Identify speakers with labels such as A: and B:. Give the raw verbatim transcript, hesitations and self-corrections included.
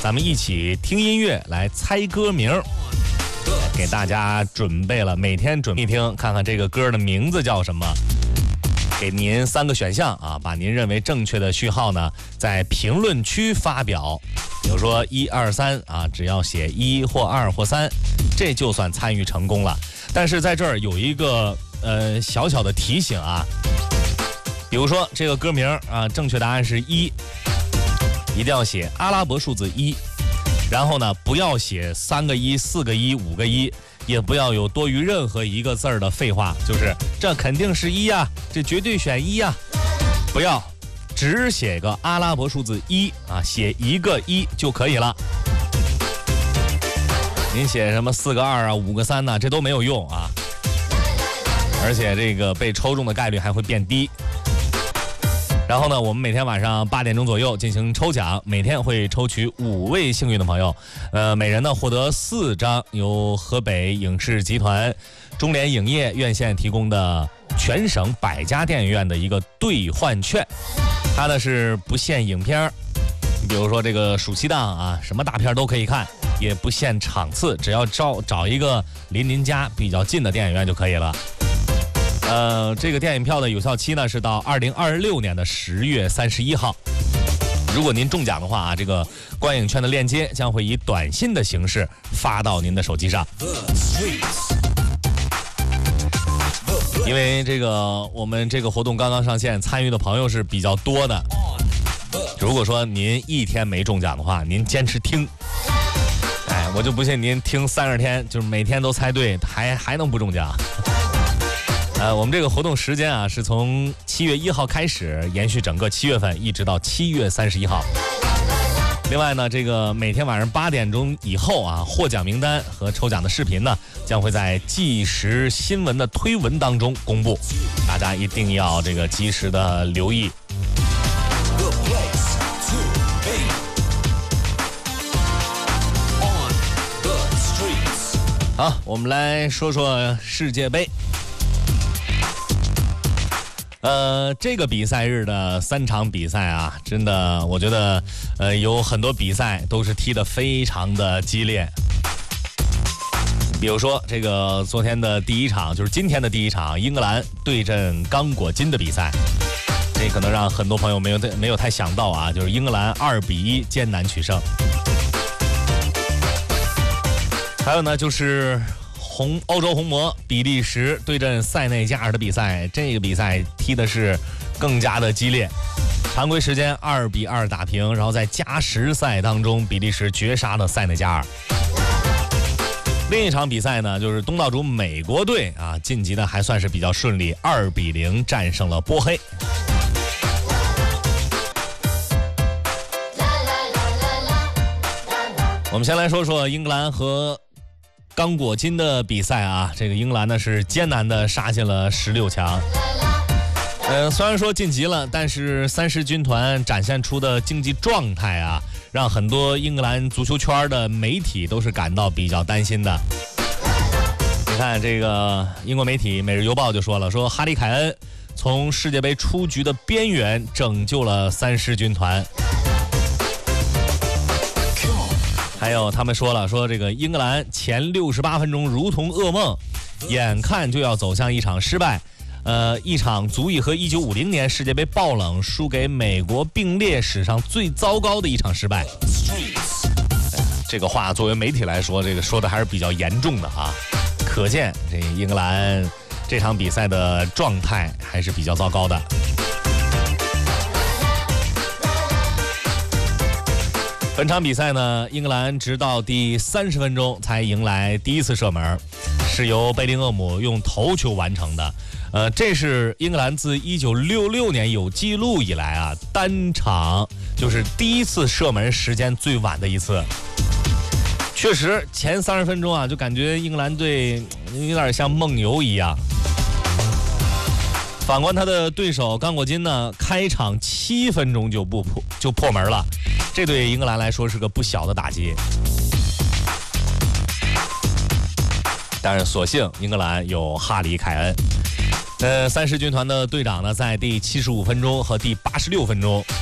A: 咱们一起听音乐来猜歌名。给大家准备了，每天准备一听，看看这个歌的名字叫什么。给您三个选项啊，把您认为正确的序号呢，在评论区发表。比如说一二三啊，只要写一或二或三，这就算参与成功了。但是在这儿有一个呃小小的提醒啊，比如说这个歌名啊，正确答案是一，一定要写阿拉伯数字一。然后呢，不要写三个一、四个一、五个一，也不要有多余任何一个字儿的废话，就是这肯定是一呀，这绝对选一呀，不要，只写个阿拉伯数字一啊，写一个一就可以了。您写什么四个二啊、五个三呢，这都没有用啊，而且这个被抽中的概率还会变低。然后呢，我们每天晚上八点钟左右进行抽奖，每天会抽取五位幸运的朋友，呃，每人呢获得四张由河北影视集团中联影业院线提供的全省百家电影院的一个兑换券。它呢是不限影片，比如说这个暑期档啊，什么大片都可以看，也不限场次，只要找找一个离您家比较近的电影院就可以了。呃，这个电影票的有效期呢是到二零二六年的十月三十一号。如果您中奖的话啊，这个观影券的链接将会以短信的形式发到您的手机上。因为这个我们这个活动刚刚上线，参与的朋友是比较多的。如果说您一天没中奖的话，您坚持听，哎，我就不信您听三十天，就是每天都猜对，还还能不中奖？呃，我们这个活动时间啊，是从七月一号开始，延续整个七月份，一直到七月三十一号。另外呢，这个每天晚上八点钟以后啊，获奖名单和抽奖的视频呢，将会在即时新闻的推文当中公布，大家一定要这个及时的留意。好，我们来说说世界杯。呃，这个比赛日的三场比赛啊，真的，我觉得，呃，有很多比赛都是踢得非常的激烈。比如说，这个昨天的第一场，就是今天的第一场，英格兰对阵刚果金的比赛，这可能让很多朋友没有没有太想到啊，就是英格兰二比一艰难取胜。还有呢，就是红欧洲红魔比利时对阵塞内加尔的比赛，这个比赛踢的是更加的激烈，常规时间二比二打平，然后在加时赛当中，比利时绝杀了塞内加尔。另一场比赛呢，就是东道主美国队啊晋级的还算是比较顺利，二比零战胜了波黑。我们先来说说英格兰和刚果金的比赛啊，这个英格兰呢是艰难的杀进了十六强。呃，虽然说晋级了，但是三狮军团展现出的竞技状态啊，让很多英格兰足球圈的媒体都是感到比较担心的。你看这个英国媒体《每日邮报》就说了，说哈里凯恩从世界杯出局的边缘拯救了三狮军团。还有他们说了，说这个英格兰前六十八分钟如同噩梦，眼看就要走向一场失败，呃，一场足以和一九五零年世界杯爆冷输给美国并列史上最糟糕的一场失败。这个话作为媒体来说，这个说的还是比较严重的啊，可见这英格兰这场比赛的状态还是比较糟糕的。本场比赛呢，英格兰直到第三十分钟才迎来第一次射门，是由贝林厄姆用头球完成的。呃，这是英格兰自一九六六年有记录以来啊，单场就是第一次射门时间最晚的一次。确实，前三十分钟啊，就感觉英格兰队有点像梦游一样。反观他的对手刚果金呢，开场七分钟就不破就破门了，这对英格兰来说是个不小的打击。但是所幸英格兰有哈里凯恩。呃，三狮军团的队长呢，在第七十五分钟和第八十六分钟